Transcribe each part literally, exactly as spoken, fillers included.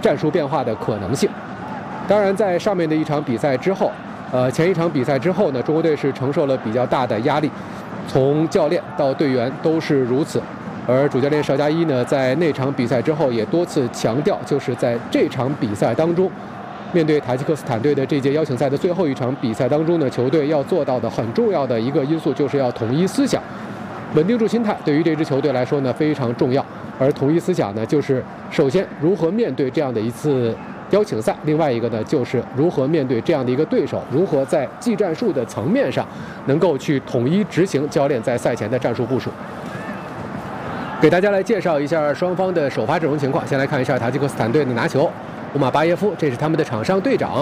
战术变化的可能性。当然，在上面的一场比赛之后，呃，前一场比赛之后呢，中国队是承受了比较大的压力，从教练到队员都是如此。而主教练邵佳一呢，在那场比赛之后也多次强调，就是在这场比赛当中，面对塔吉克斯坦队的这届邀请赛的最后一场比赛当中呢，球队要做到的很重要的一个因素，就是要统一思想，稳定住心态，对于这支球队来说呢非常重要。而统一思想呢，就是首先如何面对这样的一次邀请赛，另外一个呢，就是如何面对这样的一个对手，如何在技战术的层面上能够去统一执行教练在赛前的战术部署。给大家来介绍一下双方的首发阵容情况。先来看一下塔吉克斯坦队的拿球，乌马巴耶夫，这是他们的场上队长。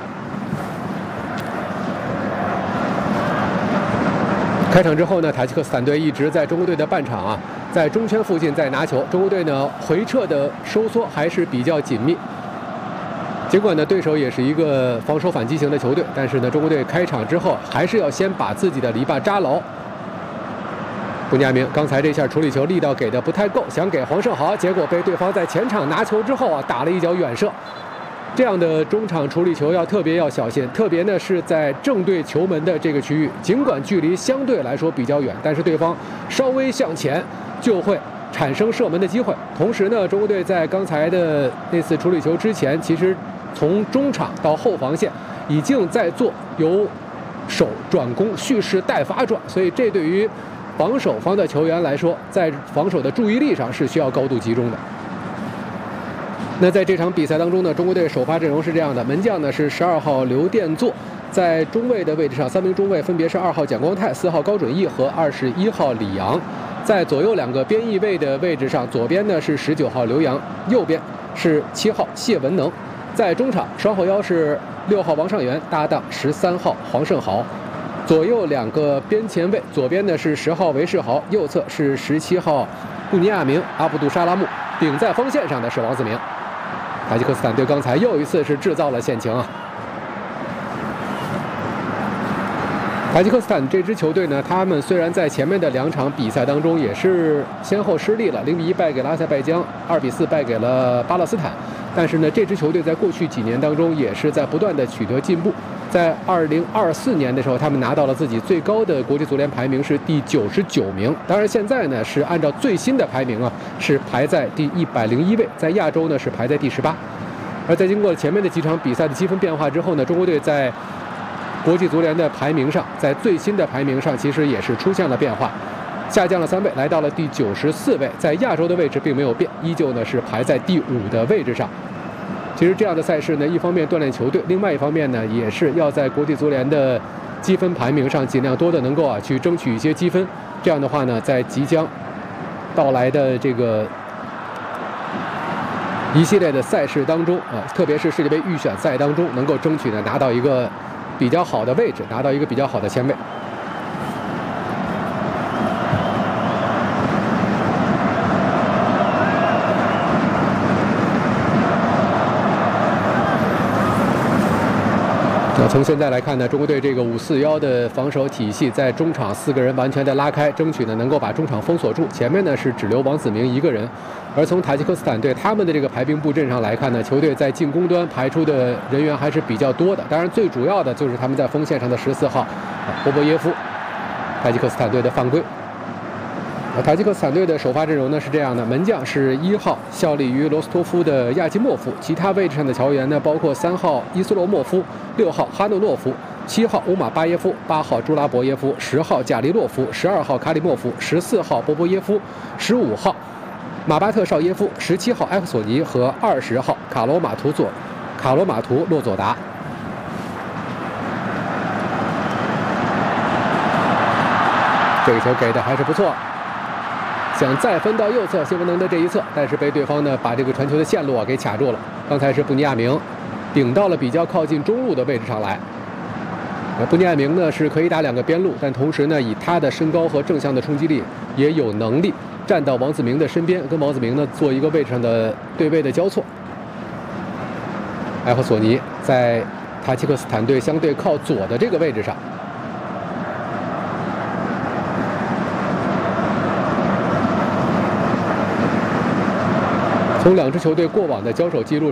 开场之后呢，塔吉克斯坦队一直在中国队的半场啊，在中圈附近在拿球。中国队呢回撤的收缩还是比较紧密。尽管呢对手也是一个防守反击型的球队，但是呢中国队开场之后还是要先把自己的篱笆扎牢。布尼亚明刚才这下处理球力道给的不太够，想给黄胜豪，结果被对方在前场拿球之后啊打了一脚远射。这样的中场处理球要特别要小心，特别呢是在正对球门的这个区域，尽管距离相对来说比较远，但是对方稍微向前就会产生射门的机会。同时呢，中国队在刚才的那次处理球之前，其实从中场到后防线已经在做由守转攻、蓄势待发转，所以这对于防守方的球员来说，在防守的注意力上是需要高度集中的。那在这场比赛当中呢，中国队首发阵容是这样的：门将呢是十二号刘殿座，在中卫的位置上，三名中卫分别是二号蒋光太、四号高准翼和二十一号李阳。在左右两个边翼位的位置上，左边呢是十九号刘洋，右边是七号谢文能。在中场，双后腰是六号王上元搭档十三号黄胜豪。左右两个边前卫，左边呢是十号韦世豪，右侧是十七号布尼亚明、阿卜杜沙拉木，顶在锋线上的是王子明。塔吉克斯坦队刚才又一次是制造了险情啊！塔吉克斯坦这支球队呢，他们虽然在前面的两场比赛当中也是先后失利了，零比一败给了阿塞拜疆，二比四败给了巴勒斯坦，但是呢，这支球队在过去几年当中也是在不断的取得进步。在二零二四年的时候，他们拿到了自己最高的国际足联排名是第九十九名。当然，现在呢是按照最新的排名啊，是排在第一百零一位，在亚洲呢是排在第十八。而在经过前面的几场比赛的积分变化之后呢，中国队在国际足联的排名上，在最新的排名上其实也是出现了变化，下降了三位，来到了第九十四位。在亚洲的位置并没有变，依旧呢是排在第五的位置上。其实这样的赛事呢，一方面锻炼球队，另外一方面呢，也是要在国际足联的积分排名上尽量多的能够啊去争取一些积分。这样的话呢，在即将到来的这个一系列的赛事当中啊，特别是世界杯预选赛当中，能够争取呢拿到一个比较好的位置，拿到一个比较好的签位。那从现在来看呢，中国队这个五四幺的防守体系，在中场四个人完全的拉开，争取呢能够把中场封锁住。前面呢是只留王子明一个人，而从塔吉克斯坦队他们的这个排兵布阵上来看呢，球队在进攻端排出的人员还是比较多的。当然，最主要的就是他们在锋线上的十四号波波耶夫，塔吉克斯坦队的犯规。塔吉克斯坦队的首发阵容呢是这样的：门将是一号效力于罗斯托夫的亚基莫夫，其他位置上的球员呢包括三号伊斯洛莫夫、六号哈诺诺夫、七号乌马巴耶夫、八号朱拉伯耶夫、十号贾利洛夫、十二号卡里莫夫、十四号波波耶夫、十五号马巴特绍耶夫、十七号埃克索尼和二十号卡罗马图佐卡罗马图洛佐达。这个球给的还是不错。想再分到右侧谢文能的这一侧，但是被对方呢把这个传球的线路啊给卡住了。刚才是布尼亚明顶到了比较靠近中路的位置上来。布尼亚明呢是可以打两个边路，但同时呢以他的身高和正向的冲击力，也有能力站到王子明的身边，跟王子明呢做一个位置上的对位的交错。埃赫索尼在塔吉克斯坦队相对靠左的这个位置上。从两支球队过往的交手记录